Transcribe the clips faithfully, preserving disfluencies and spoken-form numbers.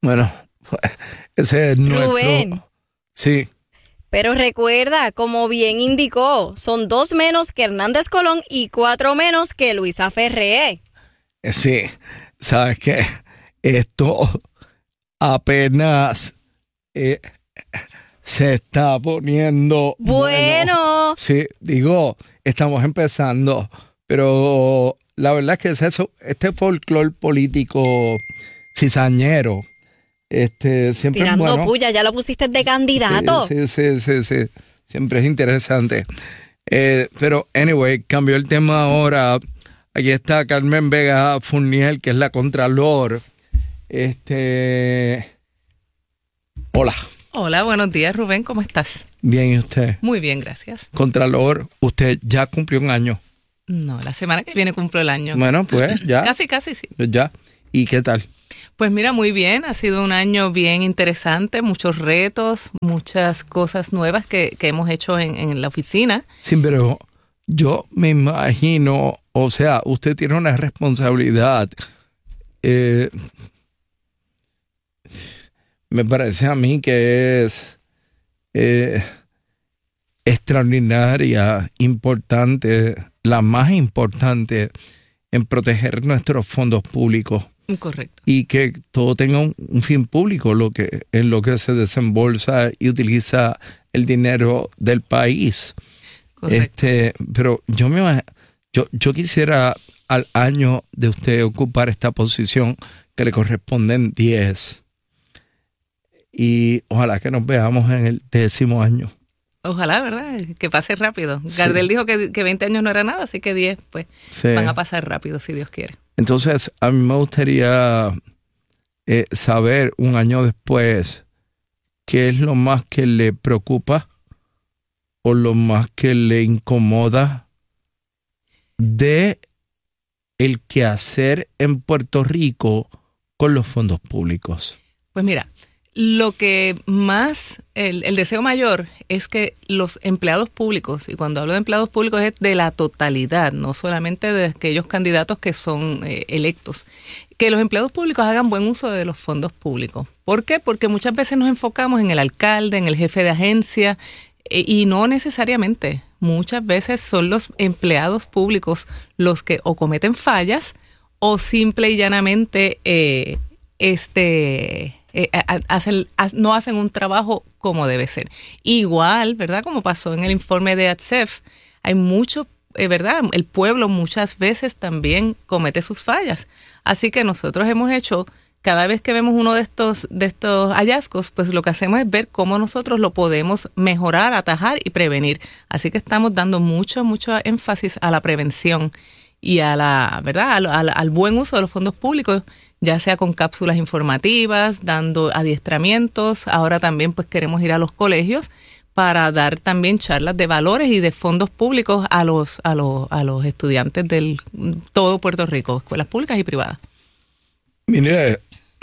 Bueno, ese es Rubén. nuestro... Sí. Pero recuerda, como bien indicó, son dos menos que Hernández Colón y cuatro menos que Luisa Ferré. Sí, ¿sabes qué? Esto apenas eh, se está poniendo... Bueno. bueno. Sí, digo, estamos empezando, pero la verdad es que es eso, este folclore político cizañero, este, siempre Tirando es bueno. puya, ya lo pusiste de candidato. Sí, sí, sí, sí, sí. Siempre es interesante. Eh, pero, anyway, cambió el tema ahora. Aquí está Carmen Vega Fournier, que es la Contralor. Este... Hola. Hola, buenos días, Rubén, ¿cómo estás? Bien, ¿y usted? Muy bien, gracias. Contralor, usted ya cumplió un año. No, la semana que viene cumplo el año. Bueno, pues ya. Casi, casi sí. Pues ya. ¿Y qué tal? Pues mira, muy bien, ha sido un año bien interesante, muchos retos, muchas cosas nuevas que, que hemos hecho en, en la oficina. Sí, pero yo me imagino, o sea, usted tiene una responsabilidad, eh, me parece a mí que es eh, extraordinaria, importante, la más importante en proteger nuestros fondos públicos. Correcto. Y que todo tenga un, un fin público, lo que en lo que se desembolsa y utiliza el dinero del país. Correcto. Este, pero yo me yo, yo quisiera al año de usted ocupar esta posición que le corresponden diez. Y ojalá que nos veamos en el décimo año. Ojalá, ¿verdad? Que pase rápido. Sí. Gardel dijo que, que veinte años no era nada, así que diez, pues, Sí. van a pasar rápido, si Dios quiere. Entonces, a mí me gustaría eh, saber un año después qué es lo más que le preocupa o lo más que le incomoda de el quehacer en Puerto Rico con los fondos públicos. Pues mira, lo que más, el, el deseo mayor es que los empleados públicos, y cuando hablo de empleados públicos es de la totalidad, no solamente de aquellos candidatos que son eh, electos, que los empleados públicos hagan buen uso de los fondos públicos. ¿Por qué? Porque muchas veces nos enfocamos en el alcalde, en el jefe de agencia, eh, y no necesariamente. Muchas veces son los empleados públicos los que o cometen fallas o simple y llanamente eh, este... Eh, hacen, no hacen un trabajo como debe ser. Igual, ¿verdad? Como pasó en el informe de A T S E F, hay mucho, eh, ¿verdad? El pueblo muchas veces también comete sus fallas. Así que nosotros hemos hecho, cada vez que vemos uno de estos, de estos hallazgos, pues lo que hacemos es ver cómo nosotros lo podemos mejorar, atajar y prevenir. Así que estamos dando mucho, mucho énfasis a la prevención y a la, ¿verdad? Al, al, al buen uso de los fondos públicos, ya sea con cápsulas informativas, dando adiestramientos. Ahora también pues queremos ir a los colegios para dar también charlas de valores y de fondos públicos a los a los a los estudiantes del todo Puerto Rico, escuelas públicas y privadas. Mire,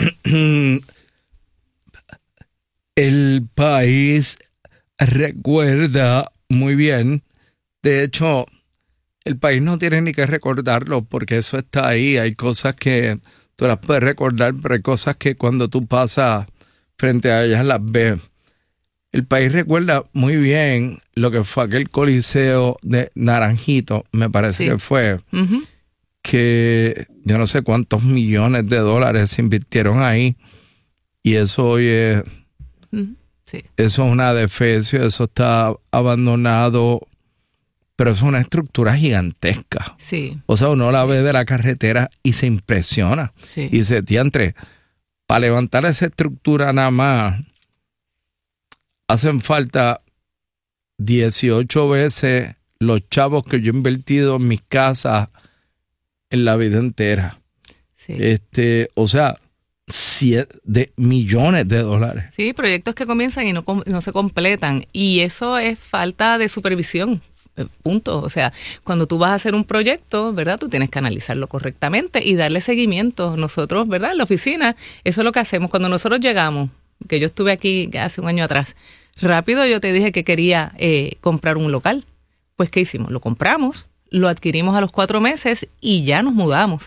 el país recuerda muy bien, de hecho, el país no tiene ni que recordarlo porque eso está ahí, hay cosas que tú las puedes recordar, pero hay cosas que cuando tú pasas frente a ellas las ves. El país recuerda muy bien lo que fue aquel coliseo de Naranjito, me parece sí. que fue, uh-huh. que yo no sé cuántos millones de dólares se invirtieron ahí, y eso hoy es, uh-huh. sí. eso es una defecio, eso está abandonado, pero es una estructura gigantesca. Sí. O sea, uno la ve de la carretera y se impresiona. Sí. Y dice, diantre, para levantar esa estructura nada más, hacen falta dieciocho veces los chavos que yo he invertido en mis casas en la vida entera. Sí. Este, o sea, siete de millones de dólares. Sí, proyectos que comienzan y no, no se completan. Y eso es falta de supervisión. Punto. O sea, cuando tú vas a hacer un proyecto, ¿verdad? Tú tienes que analizarlo correctamente y darle seguimiento. Nosotros, ¿verdad? En la oficina, eso es lo que hacemos. Cuando nosotros llegamos, que yo estuve aquí hace un año atrás, rápido yo te dije que quería eh, comprar un local. Pues, ¿qué hicimos? Lo compramos, lo adquirimos a los cuatro meses y ya nos mudamos.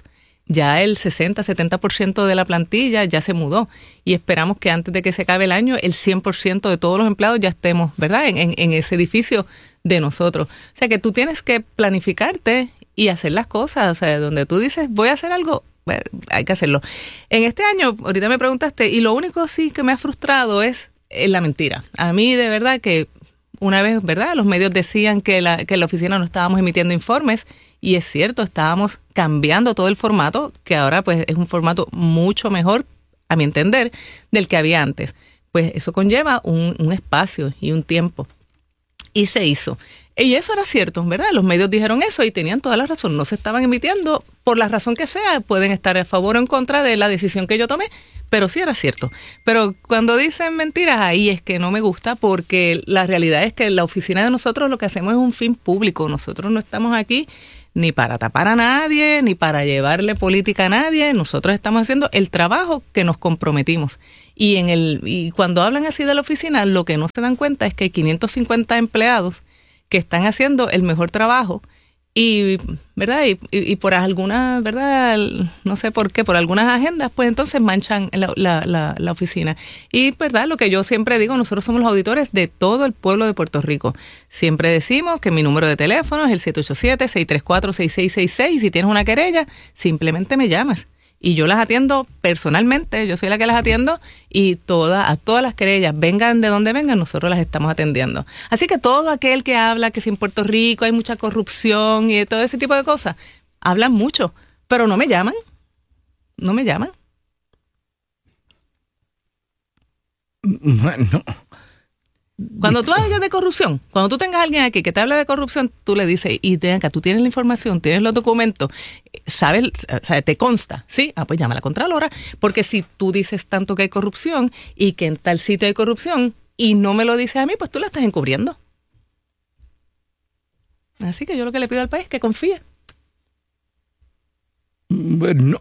ya el sesenta, setenta por ciento de la plantilla ya se mudó y esperamos que antes de que se acabe el año el cien por ciento de todos los empleados ya estemos, ¿verdad?, en, en, en ese edificio de nosotros. O sea que tú tienes que planificarte y hacer las cosas. O sea, donde tú dices, voy a hacer algo, bueno, hay que hacerlo. En este año, ahorita me preguntaste, y lo único sí que me ha frustrado es eh, la mentira. A mí de verdad que una vez, ¿verdad?, los medios decían que la, que en la oficina no estábamos emitiendo informes, y es cierto, estábamos cambiando todo el formato, que ahora pues es un formato mucho mejor, a mi entender, del que había antes. Pues eso conlleva un, un espacio y un tiempo. Y se hizo. Y eso era cierto, ¿verdad? Los medios dijeron eso y tenían toda la razón. No se estaban emitiendo por la razón que sea. Pueden estar a favor o en contra de la decisión que yo tomé, pero sí era cierto. Pero cuando dicen mentiras, ahí es que no me gusta, porque la realidad es que la oficina de nosotros lo que hacemos es un fin público. Nosotros no estamos aquí ni para tapar a nadie, ni para llevarle política a nadie. Nosotros estamos haciendo el trabajo que nos comprometimos. Y en el y cuando hablan así de la oficina, lo que no se dan cuenta es que hay quinientos cincuenta empleados que están haciendo el mejor trabajo y, ¿verdad? Y, y, y por algunas, ¿verdad? No sé por qué, por algunas agendas, pues entonces manchan la, la, la, la oficina. Y, ¿verdad? Lo que yo siempre digo, nosotros somos los auditores de todo el pueblo de Puerto Rico. Siempre decimos que mi número de teléfono es el siete ocho siete, seis tres cuatro, seis seis seis seis. Si tienes una querella, simplemente me llamas. Y yo las atiendo personalmente, yo soy la que las atiendo y todas, a todas las querellas, vengan de donde vengan, nosotros las estamos atendiendo. Así que todo aquel que habla que si en Puerto Rico hay mucha corrupción y todo ese tipo de cosas, hablan mucho, pero no me llaman, no me llaman. Bueno. Cuando tú hablas de corrupción, cuando tú tengas a alguien aquí que te hable de corrupción, tú le dices, y te, acá, tú tienes la información, tienes los documentos, sabes, o sea, te consta, ¿sí? Ah, pues llama a la Contralora, porque si tú dices tanto que hay corrupción y que en tal sitio hay corrupción y no me lo dices a mí, pues tú la estás encubriendo. Así que yo lo que le pido al país es que confíe. Bueno,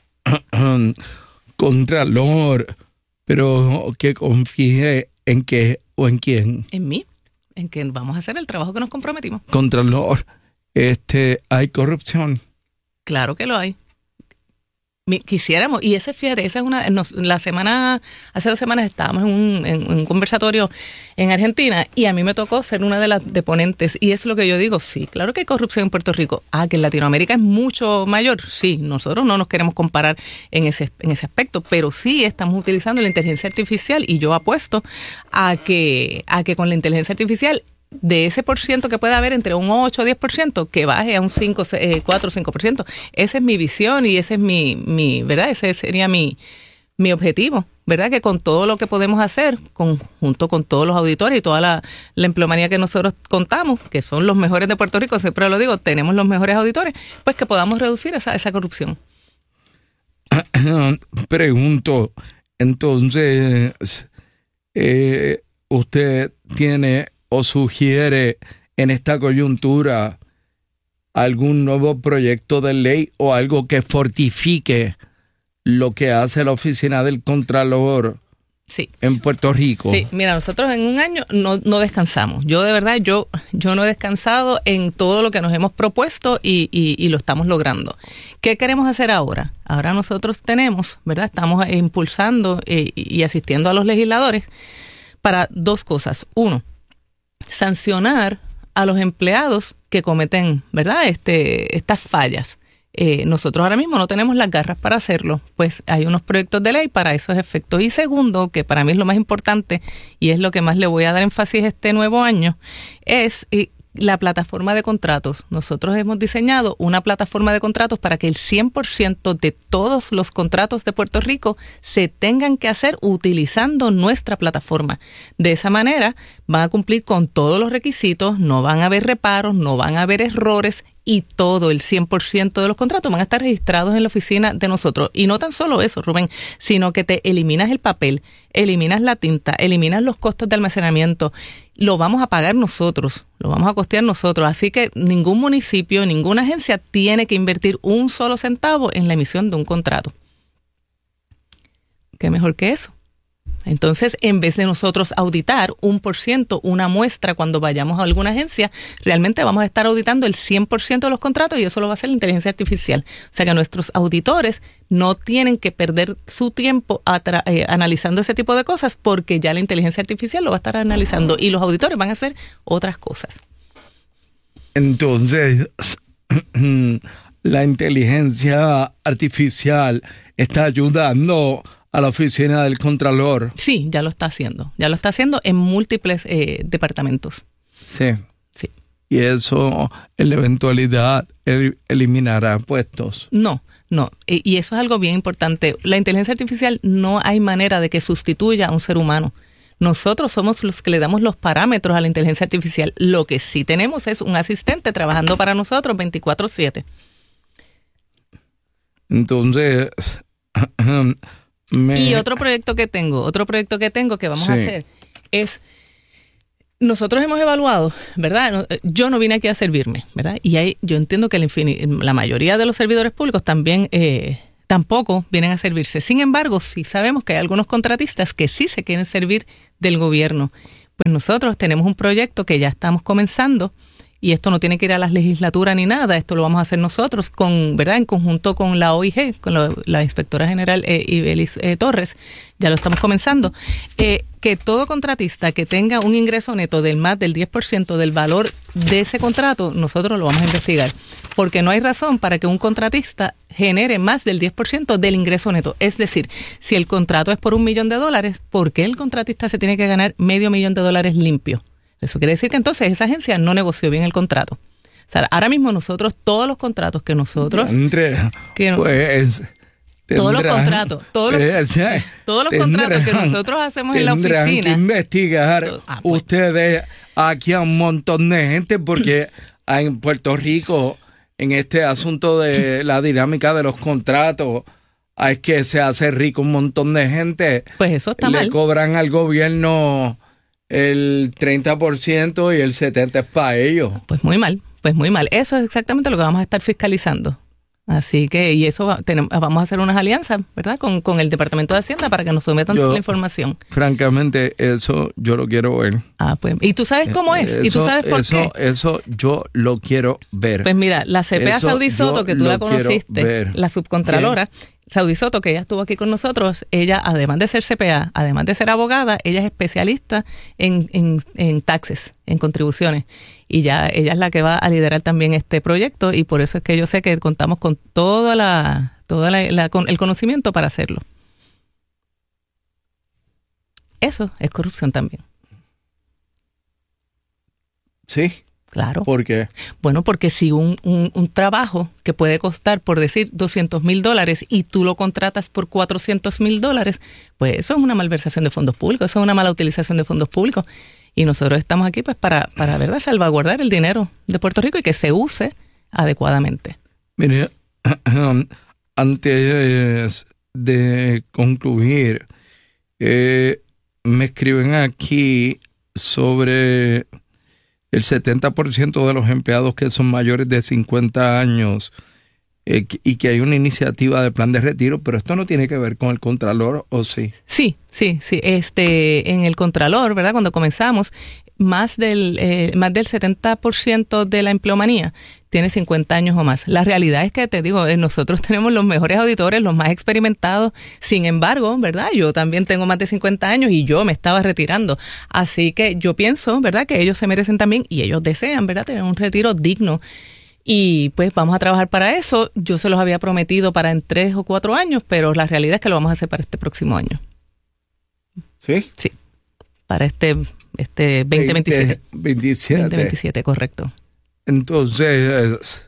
Contralor, pero que confíe en que o en quién. En mí, en que vamos a hacer el trabajo que nos comprometimos. Contralor, este, ¿hay corrupción? Claro que lo hay. Quisiéramos, y ese, fíjate, esa es una, nos, la semana, hace dos semanas estábamos en un, en un conversatorio en Argentina y a mí me tocó ser una de las deponentes y es lo que yo digo, sí, claro que hay corrupción en Puerto Rico. Ah, que en Latinoamérica es mucho mayor, sí, nosotros no nos queremos comparar en ese, en ese aspecto, pero sí estamos utilizando la inteligencia artificial y yo apuesto a que, a que con la inteligencia artificial de ese por ciento que puede haber entre un ocho o diez por ciento que baje a un cinco, cuatro o cinco por ciento. Esa es mi visión y ese es mi, mi ¿verdad? Ese sería mi, mi objetivo, ¿verdad? Que con todo lo que podemos hacer, con, junto con todos los auditores y toda la, la empleomanía que nosotros contamos, que son los mejores de Puerto Rico, siempre lo digo, tenemos los mejores auditores, pues que podamos reducir esa, esa corrupción. Pregunto, entonces, eh, usted tiene o sugiere en esta coyuntura algún nuevo proyecto de ley o algo que fortifique lo que hace la oficina del Contralor sí. en Puerto Rico. Sí, mira, nosotros en un año no, no descansamos. Yo de verdad, yo, yo no he descansado en todo lo que nos hemos propuesto y, y, y lo estamos logrando. ¿Qué queremos hacer ahora? Ahora nosotros tenemos, ¿verdad? Estamos impulsando y, y asistiendo a los legisladores para dos cosas. Uno, sancionar a los empleados que cometen, ¿verdad? Este, estas fallas. Eh, nosotros ahora mismo no tenemos las garras para hacerlo, pues hay unos proyectos de ley para esos efectos. Y segundo, que para mí es lo más importante y es lo que más le voy a dar énfasis este nuevo año, es eh, la plataforma de contratos. Nosotros hemos diseñado una plataforma de contratos para que el cien por ciento de todos los contratos de Puerto Rico se tengan que hacer utilizando nuestra plataforma. De esa manera van a cumplir con todos los requisitos, no van a haber reparos, no van a haber errores y todo, el cien por ciento de los contratos van a estar registrados en la oficina de nosotros. Y no tan solo eso, Rubén, sino que te eliminas el papel, eliminas la tinta, eliminas los costos de almacenamiento. Lo vamos a pagar nosotros, lo vamos a costear nosotros. Así que ningún municipio, ninguna agencia tiene que invertir un solo centavo en la emisión de un contrato. ¿Qué mejor que eso? Entonces, en vez de nosotros auditar un por ciento, una muestra cuando vayamos a alguna agencia, realmente vamos a estar auditando el cien por ciento de los contratos y eso lo va a hacer la inteligencia artificial. O sea que nuestros auditores no tienen que perder su tiempo atra- eh, analizando ese tipo de cosas porque ya la inteligencia artificial lo va a estar analizando y los auditores van a hacer otras cosas. Entonces, la inteligencia artificial está ayudando a la oficina del Contralor. Sí, ya lo está haciendo. Ya lo está haciendo en múltiples eh, departamentos. Sí. Sí. Y eso, en la eventualidad, el- eliminará puestos. No, no. Y, y eso es algo bien importante. La inteligencia artificial no hay manera de que sustituya a un ser humano. Nosotros somos los que le damos los parámetros a la inteligencia artificial. Lo que sí tenemos es un asistente trabajando para nosotros veinticuatro siete. Entonces, me... Y otro proyecto que tengo, otro proyecto que tengo que vamos Sí. a hacer es, nosotros hemos evaluado, ¿verdad? No, Yo no vine aquí a servirme, ¿verdad? Y hay, yo entiendo que el infin- la mayoría de los servidores públicos también eh, tampoco vienen a servirse. Sin embargo, sí sabemos que hay algunos contratistas que sí se quieren servir del gobierno. Pues nosotros tenemos un proyecto que ya estamos comenzando. Y esto no tiene que ir a las legislaturas ni nada, esto lo vamos a hacer nosotros, con, ¿verdad? En conjunto con la O I G, con la, la inspectora general eh, Ibelis eh, Torres, ya lo estamos comenzando, eh, que todo contratista que tenga un ingreso neto del más del diez por ciento del valor de ese contrato, nosotros lo vamos a investigar, porque no hay razón para que un contratista genere más del diez por ciento del ingreso neto. Es decir, si el contrato es por un millón de dólares, ¿por qué el contratista se tiene que ganar medio millón de dólares limpio? Eso quiere decir que entonces esa agencia no negoció bien el contrato. O sea, ahora mismo nosotros, todos los contratos que nosotros... Entre, que no, pues, todos los tendrán- contratos, todos los, eh, o sea, todos los contratos que tendrán- nosotros hacemos en la tendrán oficina... que investigar Ah, pues. ustedes aquí a un montón de gente porque en Puerto Rico, en este asunto de la dinámica de los contratos, es que se hace rico un montón de gente. Pues eso está Le mal. cobran al gobierno el treinta por ciento y el setenta por ciento es para ellos. Pues muy mal, pues muy mal. Eso es exactamente lo que vamos a estar fiscalizando. Así que, y eso va- tenemos, vamos a hacer unas alianzas, ¿verdad? Con, con el Departamento de Hacienda para que nos sometan Yo- toda la información. Francamente, eso yo lo quiero ver. Ah, pues. ¿Y tú sabes cómo es? ¿Y tú Eso- sabes por eso, qué? Eso yo lo quiero ver. Pues mira, la C P A Eso Saudi Soto, yo que tú lo la quiero conociste, ver. la subcontralora, Saudi Soto, que ella estuvo aquí con nosotros, ella, además de ser C P A, además de ser abogada, ella es especialista en, en, en taxes, en contribuciones. Y ya ella es la que va a liderar también este proyecto y por eso es que yo sé que contamos con toda la, toda la, la- con el conocimiento para hacerlo. Eso es corrupción también. Sí, Claro. porque Bueno, porque si un, un, un trabajo que puede costar, por decir, doscientos mil dólares y tú lo contratas por cuatrocientos mil dólares, pues eso es una malversación de fondos públicos, eso es una mala utilización de fondos públicos. Y nosotros estamos aquí pues para, para ¿verdad? salvaguardar el dinero de Puerto Rico y que se use adecuadamente. mire, antes de concluir, eh, me escriben aquí sobre el setenta por ciento de los empleados que son mayores de cincuenta años eh, y que hay una iniciativa de plan de retiro, pero esto no tiene que ver con el Contralor, ¿o sí? Sí, sí, sí. Este, en el Contralor, ¿verdad? Cuando comenzamos, más del, eh, más del setenta por ciento de la empleomanía tiene cincuenta años o más. La realidad es que, te digo, eh, nosotros tenemos los mejores auditores, los más experimentados. Sin embargo, ¿verdad? Yo también tengo más de cincuenta años y yo me estaba retirando. Así que yo pienso, ¿verdad? Que ellos se merecen también y ellos desean, ¿verdad? Tener un retiro digno. Y pues vamos a trabajar para eso. Yo se los había prometido para en tres o cuatro años, pero la realidad es que lo vamos a hacer para este próximo año. ¿Sí? Sí, para este, este veinte veintisiete. veintisiete. veinte veintisiete, correcto. Entonces,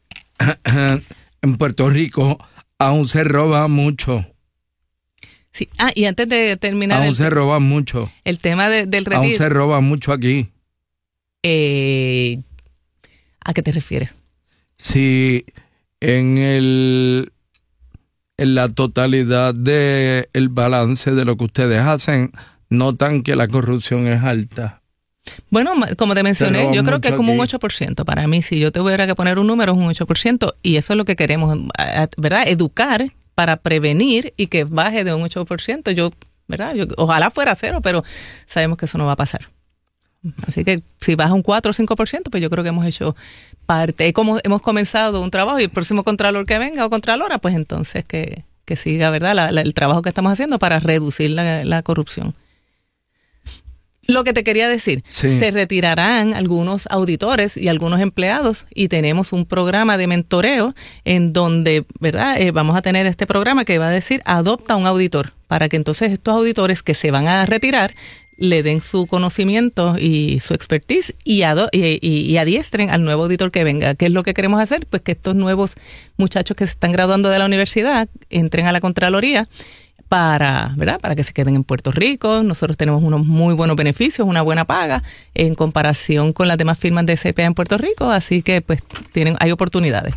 en Puerto Rico aún se roba mucho. Sí. Ah, y antes de terminar Aún el, se roba mucho. el tema de- del Aún retiro, se roba mucho aquí. eh, ¿a qué te refieres? Si en el en la totalidad de el balance de lo que ustedes hacen notan que la corrupción es alta. Bueno, ma- como te Se mencioné, roba yo creo que es mucho como un aquí. ocho por ciento. Para mí, si yo tuviera que poner un número, es un ocho por ciento. Y eso es lo que queremos, a- a- ¿verdad? Educar para prevenir y que baje de un ocho por ciento. Yo ¿verdad? Yo, ojalá fuera cero, pero sabemos que eso no va a pasar. Así que si baja un cuatro o cinco por ciento, pues yo creo que hemos hecho parte. Como hemos comenzado un trabajo y el próximo contralor que venga o contralora, pues entonces que, que siga, ¿verdad? La, la, el trabajo que estamos haciendo para reducir la, la corrupción. Lo que te quería decir, sí. Se retirarán algunos auditores y algunos empleados y tenemos un programa de mentoreo en donde, ¿verdad? Eh, vamos a tener este programa que va a decir adopta un auditor para que entonces estos auditores que se van a retirar le den su conocimiento y su expertise y, ado- y, y, y adiestren al nuevo auditor que venga. ¿Qué es lo que queremos hacer? Pues que estos nuevos muchachos que se están graduando de la universidad entren a la Contraloría para, ¿verdad? Para que se queden en Puerto Rico. Nosotros tenemos unos muy buenos beneficios, una buena paga en comparación con las demás firmas de C P A en Puerto Rico, así que pues tienen, hay oportunidades.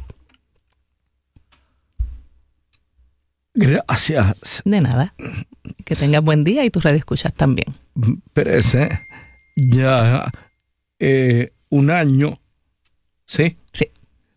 Gracias. De nada. Que tengas buen día y tus redes escuchas también. Parece ya eh, un año. ¿Sí? Sí.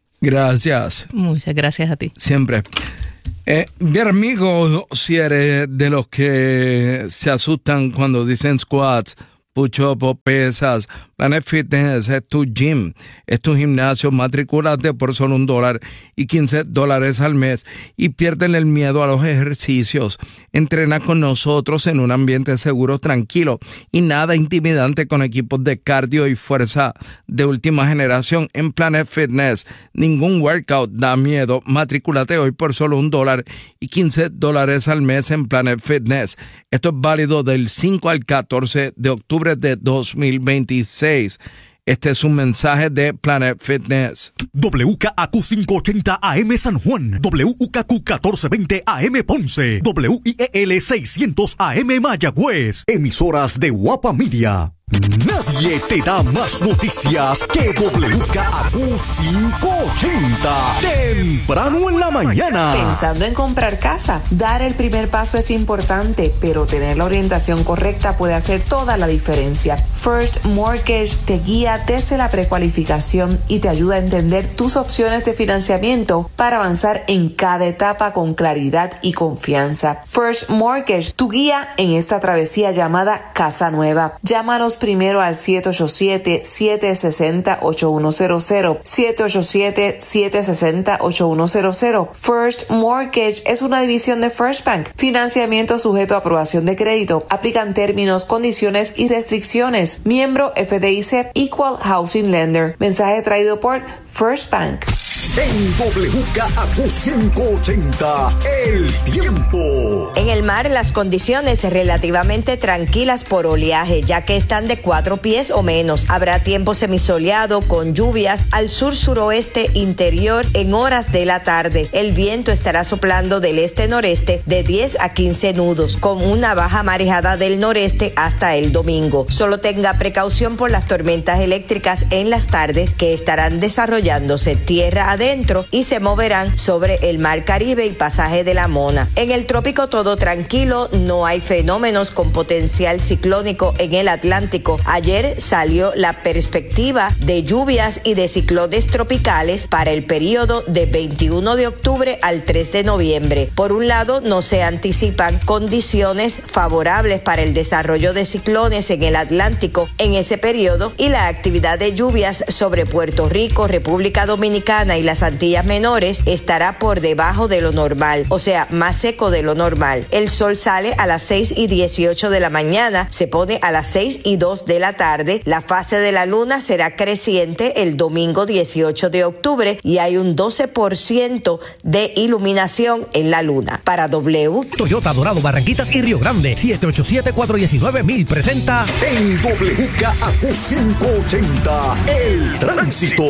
Gracias. Muchas gracias a ti. Siempre. Eh, mi amigo, si eres de los que se asustan cuando dicen squats, push-up o pesas, Planet Fitness es tu gym, es tu gimnasio. Matricúlate por solo un dólar y quince dólares al mes y piérdele el miedo a los ejercicios. Entrena con nosotros en un ambiente seguro, tranquilo y nada intimidante con equipos de cardio y fuerza de última generación. En Planet Fitness ningún workout da miedo. Matricúlate hoy por solo un dólar y quince dólares al mes en Planet Fitness. Esto es válido del cinco al catorce de octubre de dos mil veintiséis. Este es un mensaje de Planet Fitness. W K A Q quinientos ochenta A M San Juan, W K Q catorce veinte A M Ponce, W I E L seiscientos A M Mayagüez. Emisoras de Guapa Media. Nadie te da más noticias que W K A Q quinientos ochenta. Temprano en la mañana. Pensando en comprar casa, dar el primer paso es importante, pero tener la orientación correcta puede hacer toda la diferencia. First Mortgage te guía desde la precualificación y te ayuda a entender tus opciones de financiamiento para avanzar en cada etapa con claridad y confianza. First Mortgage, tu guía en esta travesía llamada Casa Nueva. Llámanos primero al siete ocho siete, siete seis cero, ocho uno cero cero, siete ocho siete, siete seis cero, ocho uno cero cero. First Mortgage es una división de First Bank. Financiamiento sujeto a aprobación de crédito. Aplican términos, condiciones y restricciones. Miembro F D I C, Equal Housing Lender. Mensaje traído por First Bank. En W K A Q quinientos ochenta, el tiempo. En el mar, las condiciones relativamente tranquilas por oleaje, ya que están de cuatro pies o menos. Habrá tiempo semisoleado con lluvias al sur-suroeste interior en horas de la tarde. El viento estará soplando del este-noreste de diez a quince nudos, con una baja marejada del noreste hasta el domingo. Solo tenga precaución por las tormentas eléctricas en las tardes que estarán desarrollándose tierra adentro y se moverán sobre el mar Caribe y pasaje de la Mona. En el trópico todo tranquilo, no hay fenómenos con potencial ciclónico en el Atlántico. Ayer salió la perspectiva de lluvias y de ciclones tropicales para el periodo de veintiuno de octubre al tres de noviembre. Por un lado, no se anticipan condiciones favorables para el desarrollo de ciclones en el Atlántico en ese periodo y la actividad de lluvias sobre Puerto Rico, República Dominicana y las Antillas Menores estará por debajo de lo normal, o sea, más seco de lo normal. El sol sale a las seis y dieciocho de la mañana, se pone a las seis y dos de la tarde. La fase de la luna será creciente el domingo dieciocho de octubre y hay un doce por ciento de iluminación en la luna. Para W Toyota Dorado, Barranquitas y Río Grande, siete ocho siete, cuatro uno nueve, mil presenta En W K A Q quinientos ochenta, el tránsito.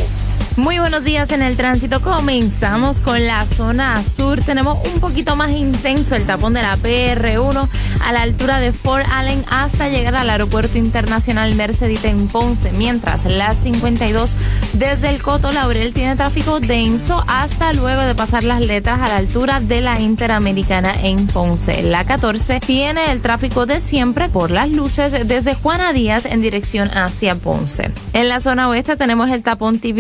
Muy buenos días en el tránsito. Comenzamos con la zona sur. Tenemos un poquito más intenso el tapón de la P R uno a la altura de Fort Allen hasta llegar al Aeropuerto Internacional Mercedita en Ponce. Mientras la cincuenta y dos desde el Coto Laurel tiene tráfico denso hasta luego de pasar las letras a la altura de la Interamericana en Ponce. La catorce tiene el tráfico de siempre por las luces desde Juana Díaz en dirección hacia Ponce. En la zona oeste tenemos el tapón típico de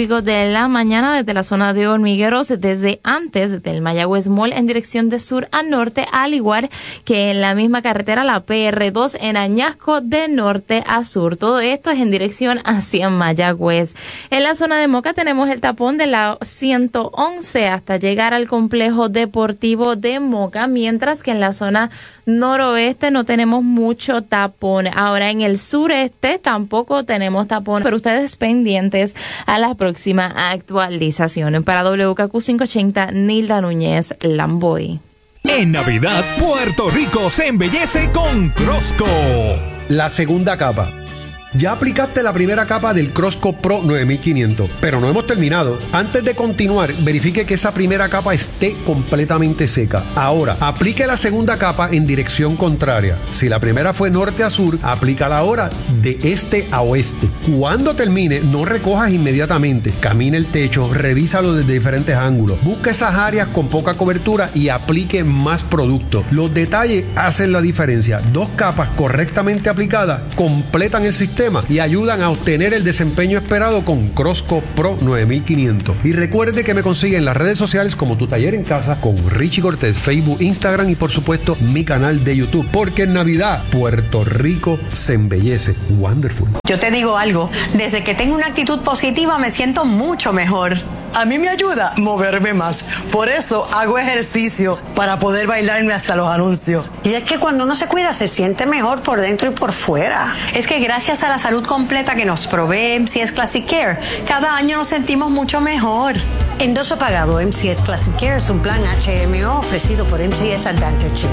de la mañana desde la zona de Hormigueros, desde antes del Mayagüez Mall en dirección de sur a norte, al igual que en la misma carretera, la P R dos en Añasco, de norte a sur. Todo esto es en dirección hacia Mayagüez. En la zona de Moca tenemos el tapón de la ciento once hasta llegar al complejo deportivo de Moca, mientras que en la zona noroeste no tenemos mucho tapón. Ahora en el sureste tampoco tenemos tapón, pero ustedes pendientes a la próxima actualización. Para W K Q quinientos ochenta, Nilda Núñez, Lamboy. En Navidad, Puerto Rico se embellece con Crosco. La segunda capa. Ya aplicaste la primera capa del Crosco Pro nueve mil quinientos, pero no hemos terminado. Antes de continuar, verifique que esa primera capa esté completamente seca. Ahora, aplique la segunda capa en dirección contraria. Si la primera fue norte a sur, aplícala ahora de este a oeste. Cuando termine, no recojas inmediatamente. Camine el techo, revísalo desde diferentes ángulos. Busca esas áreas con poca cobertura y aplique más producto. Los detalles hacen la diferencia. Dos capas correctamente aplicadas completan el sistema y ayudan a obtener el desempeño esperado con Crosco Pro nueve mil quinientos. Y recuerde que me consigue en las redes sociales como Tu Taller en Casa con Richie Cortés, Facebook, Instagram y por supuesto mi canal de YouTube, porque en Navidad Puerto Rico se embellece. Wonderful. Yo te digo algo, desde que tengo una actitud positiva me siento mucho mejor. A mí me ayuda moverme más. Por eso hago ejercicio, para poder bailarme hasta los anuncios. Y es que cuando uno se cuida se siente mejor por dentro y por fuera. Es que gracias a la salud completa que nos provee M C S Classic Care, cada año nos sentimos mucho mejor. Endoso pagado M C S Classic Care es un plan H M O ofrecido por M C S Advantage.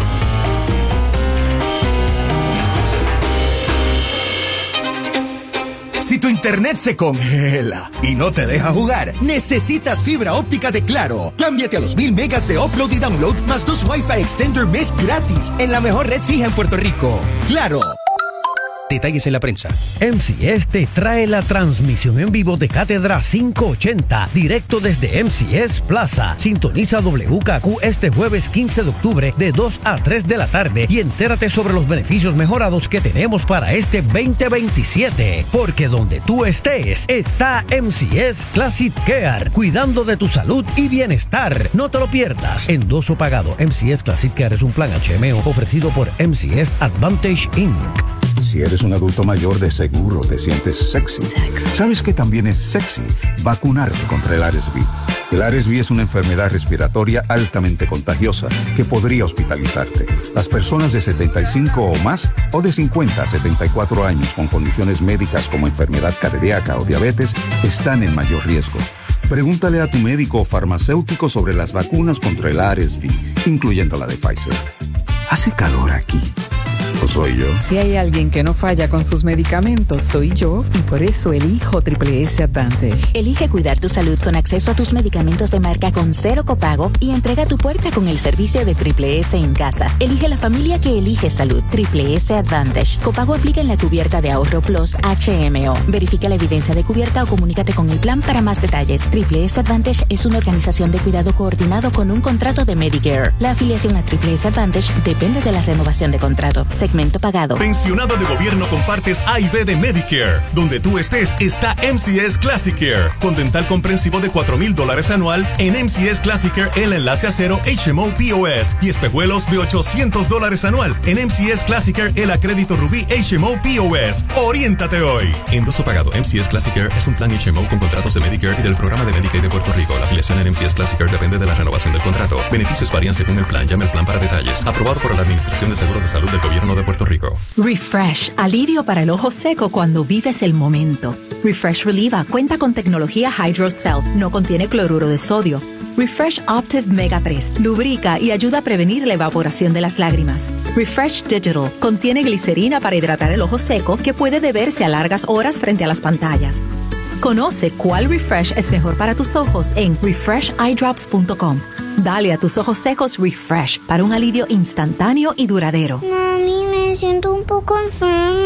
Si tu internet se congela y no te deja jugar, necesitas fibra óptica de Claro. Cámbiate a los mil megas de upload y download más dos Wi-Fi Extender Mesh gratis en la mejor red fija en Puerto Rico. ¡Claro! Detalles en la prensa. M C S te trae la transmisión en vivo de Cátedra quinientos ochenta, directo desde M C S Plaza. Sintoniza W K Q este jueves quince de octubre de dos a tres de la tarde y entérate sobre los beneficios mejorados que tenemos para este veinte veintisiete. Porque donde tú estés, está M C S Classic Care, cuidando de tu salud y bienestar. No te lo pierdas. Endoso pagado. M C S Classic Care es un plan H M O ofrecido por M C S Advantage incorporated. Si eres un adulto mayor, de seguro te sientes sexy. Sex. ¿Sabes que también es sexy vacunarte contra el R S V? El R S V es una enfermedad respiratoria altamente contagiosa que podría hospitalizarte. Las personas de setenta y cinco o más o de cincuenta a setenta y cuatro años con condiciones médicas como enfermedad cardíaca o diabetes están en mayor riesgo. Pregúntale a tu médico o farmacéutico sobre las vacunas contra el R S V, incluyendo la de Pfizer. ¿Hace calor aquí? ¿O soy yo? Si hay alguien que no falla con sus medicamentos, soy yo, y por eso elijo Triple S Advantage. Elige cuidar tu salud con acceso a tus medicamentos de marca con cero copago y entrega a tu puerta con el servicio de Triple S en casa. Elige la familia que elige salud. Triple S Advantage. Copago aplica en la cubierta de Ahorro Plus H M O. Verifica la evidencia de cubierta o comunícate con el plan para más detalles. Triple S Advantage es una organización de cuidado coordinado con un contrato de Medicare. La afiliación a Triple S Advantage depende de la renovación de contrato. Segmento pagado. Pensionado de gobierno con partes A y B de Medicare. Donde tú estés está M C S Classic Care. Con dental comprensivo de cuatro mil dólares anual en M C S Classic Care, el enlace a cero H M O P O S. Y espejuelos de ochocientos dólares anual en M C S Classic Care, el acrédito Rubí H M O P O S. Oriéntate hoy. Endoso pagado. M C S Classic Care es un plan H M O con contratos de Medicare y del programa de Medicaid de Puerto Rico. La afiliación en M C S Classic Care depende de la renovación del contrato. Beneficios varían según el plan. Llame al plan para detalles. Aprobado por la Administración de Seguros de Salud del Gobierno de Puerto Rico. Refresh, alivio para el ojo seco cuando vives el momento. Refresh Relieva cuenta con tecnología Hydrocell, no contiene cloruro de sodio. Refresh Optiv Mega tres lubrica y ayuda a prevenir la evaporación de las lágrimas. Refresh Digital contiene glicerina para hidratar el ojo seco que puede deberse a largas horas frente a las pantallas. Conoce cuál Refresh es mejor para tus ojos en refresh eye drops punto com. Dale a tus ojos secos Refresh para un alivio instantáneo y duradero. Mami, me siento un poco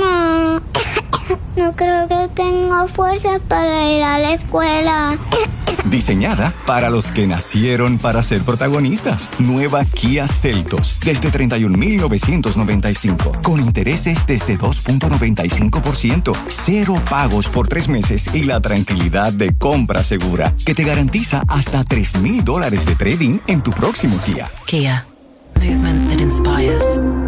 enferma. No creo que tenga fuerza para ir a la escuela. Diseñada para los que nacieron para ser protagonistas. Nueva Kia Seltos, desde treinta y un mil novecientos noventa y cinco, con intereses desde dos punto noventa y cinco por ciento, cero pagos por tres meses y la tranquilidad de compra segura, que te garantiza hasta tres mil dólares de trading en tu próximo Kia. Kia, movement that inspires.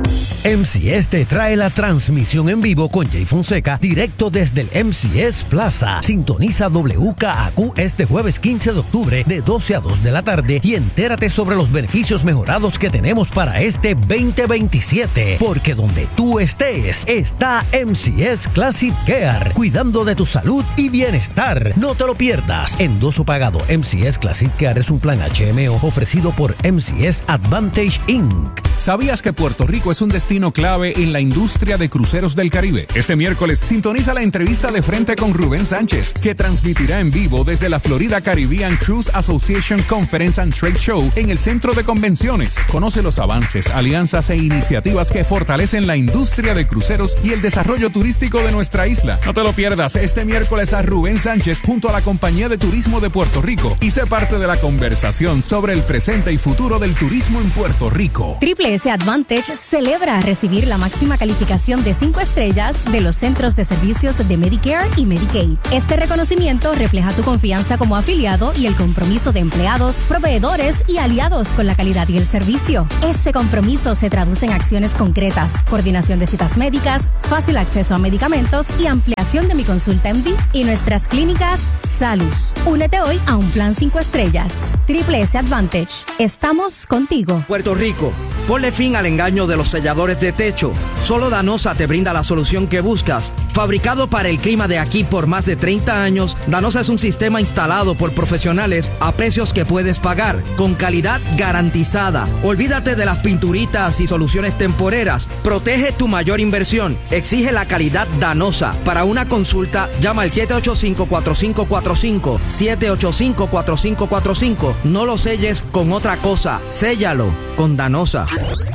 M C S te trae la transmisión en vivo con Jay Fonseca directo desde el M C S Plaza. Sintoniza W K A Q este jueves quince de octubre de doce a dos de la tarde y entérate sobre los beneficios mejorados que tenemos para este veinte veintisiete. Porque donde tú estés, está M C S Classic Care, cuidando de tu salud y bienestar. No te lo pierdas. Endoso pagado M C S Classic Care es un plan H M O ofrecido por M C S Advantage incorporated. ¿Sabías que Puerto Rico es un destino clave en la industria de cruceros del Caribe? Este miércoles sintoniza la entrevista de frente con Rubén Sánchez, que transmitirá en vivo desde la Florida Caribbean Cruise Association Conference and Trade Show en el Centro de Convenciones. Conoce los avances, alianzas e iniciativas que fortalecen la industria de cruceros y el desarrollo turístico de nuestra isla. No te lo pierdas este miércoles a Rubén Sánchez junto a la Compañía de Turismo de Puerto Rico y sé parte de la conversación sobre el presente y futuro del turismo en Puerto Rico. Triple S Advantage celebra recibir la máxima calificación de cinco estrellas de los centros de servicios de Medicare y Medicaid. Este reconocimiento refleja tu confianza como afiliado y el compromiso de empleados, proveedores y aliados con la calidad y el servicio. Ese compromiso se traduce en acciones concretas, coordinación de citas médicas, fácil acceso a medicamentos y ampliación de mi consulta M D y nuestras clínicas Salus. Únete hoy a un plan cinco estrellas. Triple S Advantage. Estamos contigo. Puerto Rico, ponle fin al engaño de los selladores de techo. Solo Danosa te brinda la solución que buscas. Fabricado para el clima de aquí por más de treinta años, Danosa es un sistema instalado por profesionales a precios que puedes pagar, con calidad garantizada. Olvídate de las pinturitas y soluciones temporeras. Protege tu mayor inversión. Exige la calidad Danosa. Para una consulta, llama al siete ocho cinco, cuatro cinco cuatro cinco, siete ocho cinco, cuatro cinco cuatro cinco. No lo selles con otra cosa. Séllalo con Danosa.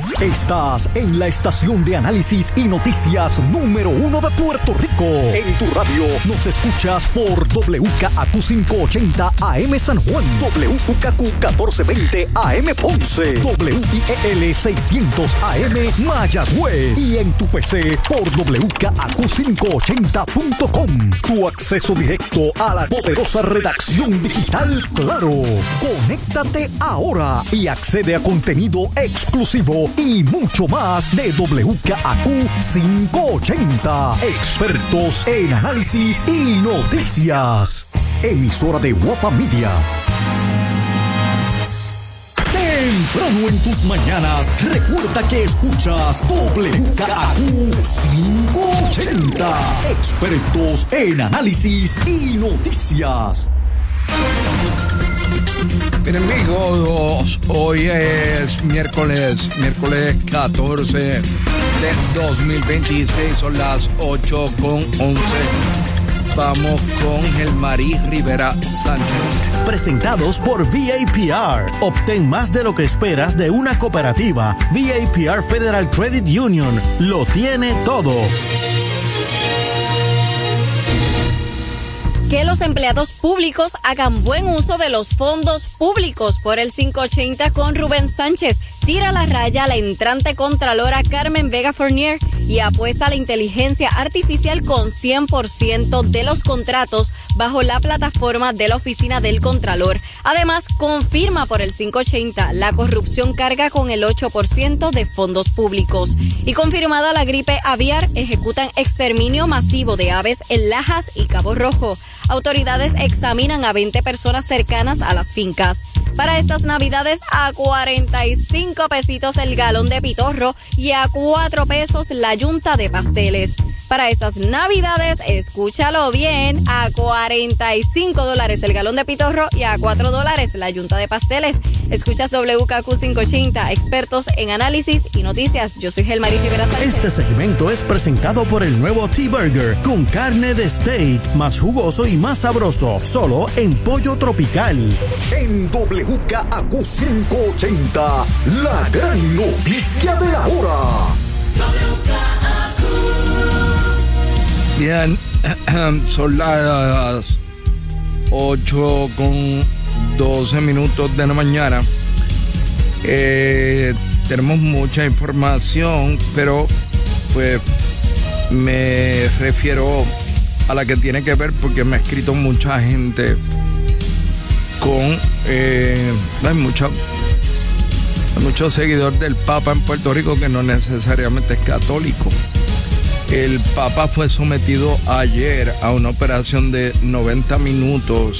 Estás en la estación de análisis y noticias número uno de Puerto Rico. En tu radio nos escuchas por W K A Q quinientos ochenta A M San Juan, W K Q catorce veinte A M Ponce, W I E L seiscientos A M Mayagüez y en tu P C por W K A Q quinientos ochenta punto com. Tu acceso directo a la poderosa redacción digital Claro. Conéctate ahora y accede a contenido exclusivo y mucho más de W K A Q quinientos ochenta. Expertos en análisis y noticias. Emisora de Guapa Media. Temprano en tus mañanas, recuerda que escuchas W K A Q quinientos ochenta. Expertos en análisis y noticias. Miren amigos, hoy es miércoles, miércoles catorce de dos mil veintiséis, son las ocho con once. Vamos con Gelmarí Rivera Sánchez. Presentados por V A P R. Obtén más de lo que esperas de una cooperativa. V A P R Federal Credit Union lo tiene todo. Que los empleados públicos hagan buen uso de los fondos públicos por el quinientos ochenta con Rubén Sánchez. Tira la raya a la entrante contralora Carmen Vega Fournier y apuesta a la inteligencia artificial con cien por ciento de los contratos bajo la plataforma de la Oficina del Contralor. Además, confirma por el quinientos ochenta la corrupción carga con el ocho por ciento de fondos públicos. Y confirmada la gripe aviar, ejecutan exterminio masivo de aves en Lajas y Cabo Rojo. Autoridades examinan a veinte personas cercanas a las fincas. Para estas navidades, a cuarenta y cinco pesitos el galón de pitorro y a cuatro pesos la yunta de pasteles. Para estas navidades, escúchalo bien, a cuarenta y cinco dólares el galón de pitorro y a cuatro dólares la yunta de pasteles. Escuchas W K Q quinientos ochenta, expertos en análisis y noticias. Yo soy Gelmarí Rivera Sánchez. Este segmento es presentado por el nuevo T-Burger con carne de steak, más jugoso y más sabroso, solo en Pollo Tropical. En W K A Q quinientos ochenta, la gran noticia de la hora. Bien, son las ocho con doce minutos de la mañana. Eh, tenemos mucha información, pero pues me refiero a la que tiene que ver porque me ha escrito mucha gente con eh, hay mucha muchos seguidores del Papa en Puerto Rico que no necesariamente es católico. El Papa fue sometido ayer a una operación de noventa minutos,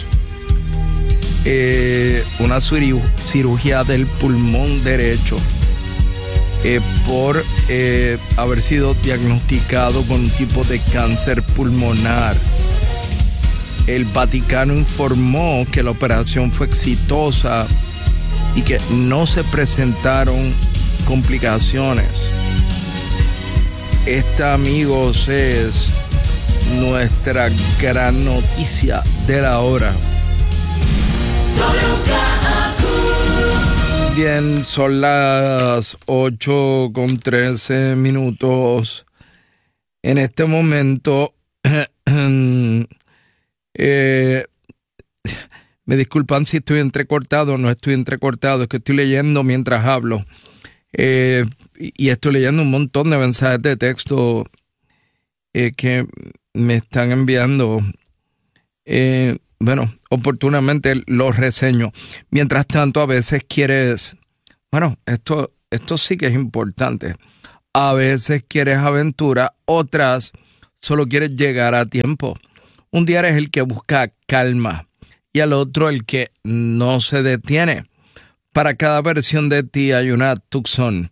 eh, una cirugía del pulmón derecho, eh, por eh, haber sido diagnosticado con un tipo de cáncer pulmonar. El Vaticano informó que la operación fue exitosa y que no se presentaron complicaciones. Esta, amigos, es nuestra gran noticia de la hora. Bien, son las ocho con trece minutos. En este momento, eh, me disculpan si estoy entrecortado, no estoy entrecortado, es que estoy leyendo mientras hablo. Eh, y estoy leyendo un montón de mensajes de texto eh, que me están enviando. Eh, bueno, oportunamente los reseño. Mientras tanto, a veces quieres, bueno, esto, esto sí que es importante. A veces quieres aventura, otras solo quieres llegar a tiempo. Un día eres el que busca calma y al otro el que no se detiene. Para cada versión de ti hay una Tucson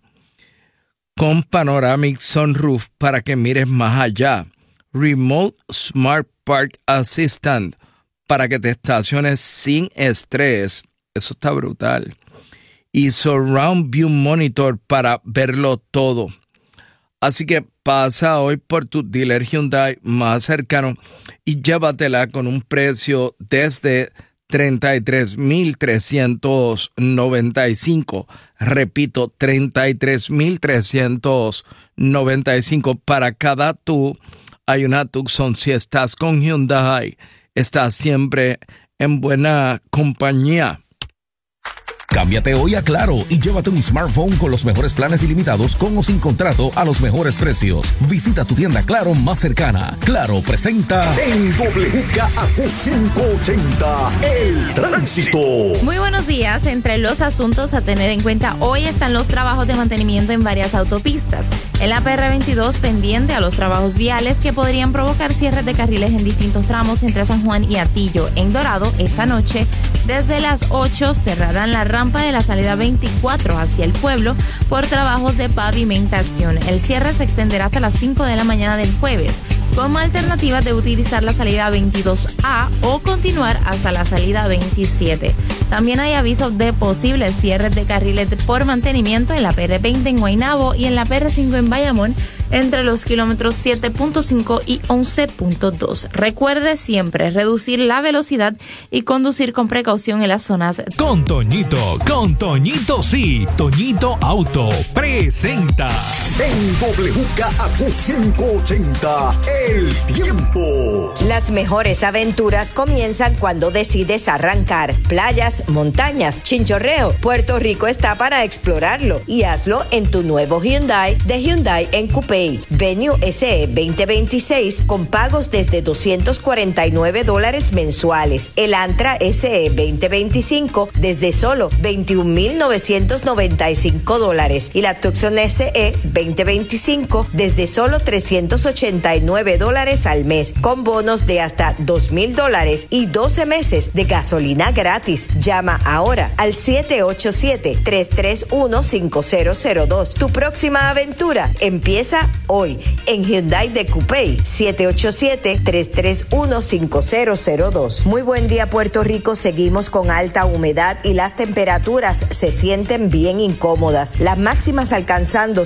con Panoramic Sunroof para que mires más allá. Remote Smart Park Assistant para que te estaciones sin estrés. Eso está brutal. Y Surround View Monitor para verlo todo. Así que pasa hoy por tu dealer Hyundai más cercano y llévatela con un precio desde treinta y tres mil trescientos noventa y cinco. Repito, treinta y tres mil trescientos noventa y cinco. Para cada tú hay una Tucson. Si estás con Hyundai, estás siempre en buena compañía. Cámbiate hoy a Claro y llévate un smartphone con los mejores planes ilimitados con o sin contrato a los mejores precios. Visita tu tienda Claro más cercana. Claro presenta el W K Q quinientos ochenta, el tránsito. Muy buenos días. Entre los asuntos a tener en cuenta hoy están los trabajos de mantenimiento en varias autopistas. En la P R veintidós, pendiente a los trabajos viales que podrían provocar cierres de carriles en distintos tramos entre San Juan y Atillo. En Dorado, esta noche, desde las ocho, cerrarán la rampa de la salida veinticuatro hacia el pueblo por trabajos de pavimentación. El cierre se extenderá hasta las cinco de la mañana del jueves, como alternativa de utilizar la salida veintidós A o continuar hasta la salida veintisiete. También hay avisos de posibles cierres de carriles por mantenimiento en la P R veinte en Guaynabo y en la P R cinco en Bayamón entre los kilómetros siete punto cinco y once punto dos. Recuerde siempre reducir la velocidad y conducir con precaución en las zonas. Con Toñito, con Toñito sí, Toñito Auto presenta en W K Q quinientos ochenta, el tiempo. Las mejores aventuras comienzan cuando decides arrancar. Playas, montañas, chinchorreo. Puerto Rico está para explorarlo y hazlo en tu nuevo Hyundai de Hyundai en Coupé. Venue S E veinte veintiséis con pagos desde doscientos cuarenta y nueve dólares mensuales. El Antra S E veinte veinticinco desde solo veintiún mil novecientos noventa y cinco dólares. Y la Tucson S E veinte veinticinco desde solo trescientos ochenta y nueve dólares al mes, con bonos de hasta dos mil dólares y doce meses de gasolina gratis. Llama ahora al siete ocho siete, tres tres uno, cinco cero cero dos. Tu próxima aventura empieza hoy en Hyundai de Coupé. Siete ocho siete, tres tres uno, cinco cero cero dos. Muy buen día, Puerto Rico. Seguimos con alta humedad y las temperaturas se sienten bien incómodas. Las máximas alcanzando setenta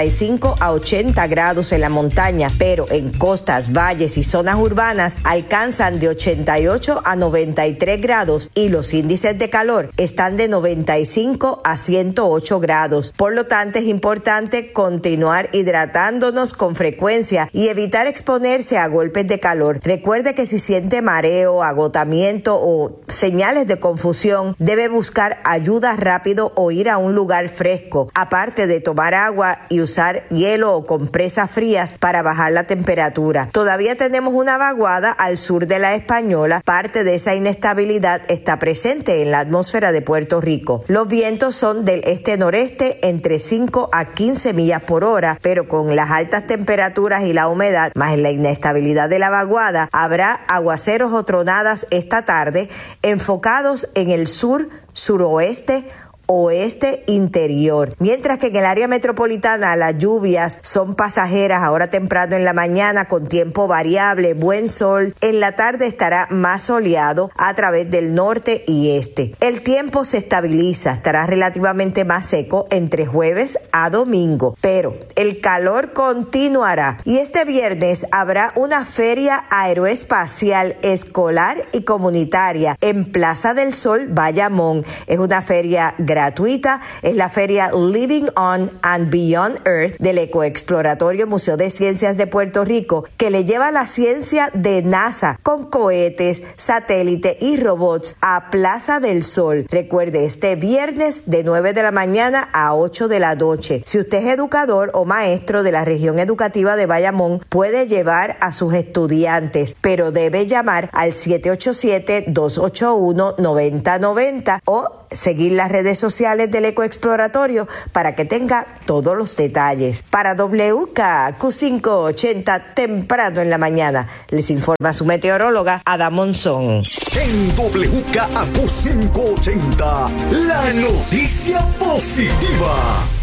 setenta y cinco a ochenta grados en la montaña, pero en costas, valles y zonas urbanas alcanzan de ochenta y ocho a noventa y tres grados y los índices de calor están de noventa y cinco a ciento ocho grados. Por lo tanto, es importante continuar hidratándonos con frecuencia y evitar exponerse a golpes de calor. Recuerde que si siente mareo, agotamiento o señales de confusión, debe buscar ayuda rápido o ir a un lugar fresco, aparte de tomar agua y usar hielo o compresas frías para bajar la temperatura. Todavía tenemos una vaguada al sur de la Española. Parte de esa inestabilidad está presente en la atmósfera de Puerto Rico. Los vientos son del este-noreste entre cinco a quince millas por hora, pero con las altas temperaturas y la humedad, más la inestabilidad de la vaguada, habrá aguaceros o tronadas esta tarde enfocados en el sur, suroeste, oeste interior, mientras que en el área metropolitana las lluvias son pasajeras ahora temprano en la mañana con tiempo variable, buen sol. En la tarde estará más soleado a través del norte y este. El tiempo se estabiliza, estará relativamente más seco entre jueves a domingo, pero el calor continuará y este viernes habrá una feria aeroespacial escolar y comunitaria en Plaza del Sol, Bayamón. Es una feria gratuita, es la feria Living On and Beyond Earth del Ecoexploratorio Museo de Ciencias de Puerto Rico, que le lleva la ciencia de NASA con cohetes, satélites y robots a Plaza del Sol. Recuerde, este viernes de nueve de la mañana a ocho de la noche. Si usted es educador o maestro de la región educativa de Bayamón, puede llevar a sus estudiantes, pero debe llamar al siete ocho siete, dos ocho uno, nueve cero nueve cero o seguir las redes sociales del Ecoexploratorio para que tenga todos los detalles. Para W K Q quinientos ochenta, temprano en la mañana, les informa su meteoróloga Ada Monzón. En W K Q quinientos ochenta, la noticia positiva.